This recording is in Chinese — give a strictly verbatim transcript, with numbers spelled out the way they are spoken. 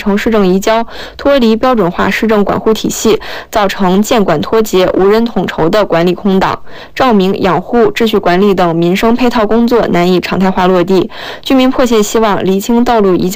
成市政移交，脱离标准化市政管护体系，造成监管脱节、无人统筹的管理空档，照明、养护、秩序管理等民生配套工作难以常态化落地。居民迫切希望厘清道路移交